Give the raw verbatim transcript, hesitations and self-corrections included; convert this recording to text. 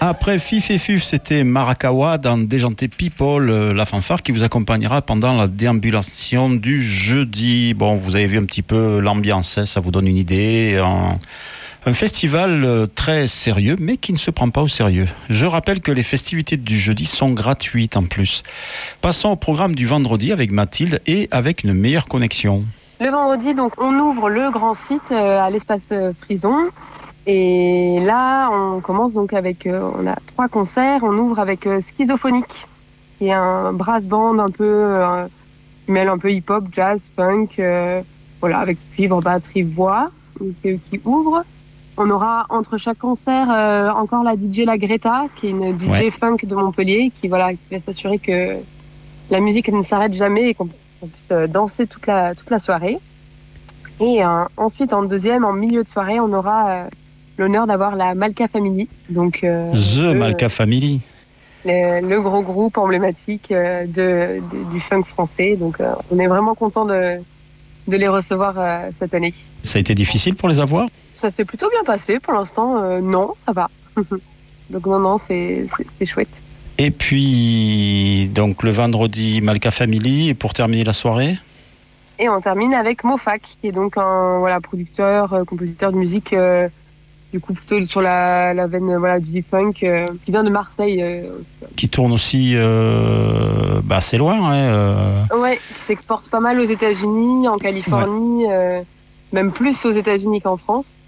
Après Fif et Fuf, c'était Marakawa dans Déjanté People, la fanfare qui vous accompagnera pendant la déambulation du jeudi. Bon, vous avez vu un petit peu l'ambiance, hein, ça vous donne une idée. Un, un festival très sérieux, mais qui ne se prend pas au sérieux. Je rappelle que les festivités du jeudi sont gratuites en plus. Passons au programme du vendredi avec Mathilde et avec une meilleure connexion. Le vendredi, donc, on ouvre le grand site à l'espace Frison. Et là, on commence donc avec, euh, on a trois concerts. On ouvre avec euh, Schizophonique, qui est un brass band un peu, euh, qui mêle un peu hip-hop, jazz, funk, euh, voilà, avec cuivre, batterie, voix. C'est eux qui ouvrent. On aura entre chaque concert euh, encore la D J La Greta, qui est une D J ouais. funk de Montpellier, qui voilà, qui va s'assurer que la musique ne s'arrête jamais et qu'on puisse danser toute la toute la soirée. Et euh, ensuite, en deuxième, en milieu de soirée, on aura euh, l'honneur d'avoir la Malka Family. Donc, euh, The le, Malka Family. Le, le gros groupe emblématique euh, de, de, du funk français. Donc, euh, on est vraiment content de, de les recevoir euh, cette année. Ça a été difficile pour les avoir ? Ça s'est plutôt bien passé. Pour l'instant, euh, non, ça va. Donc, non, non, c'est, c'est, c'est chouette. Et puis, donc, le vendredi, Malka Family. Et pour terminer la soirée ? Et on termine avec Mofac, qui est donc un voilà, producteur, euh, compositeur de musique... Euh, du coup plutôt sur la, la veine voilà, du funk euh, qui vient de Marseille. Euh, qui tourne aussi euh, bah, assez loin. Hein, euh... Ouais, qui s'exporte pas mal aux États-Unis, en Californie, ouais. euh, même plus aux États-Unis qu'en France.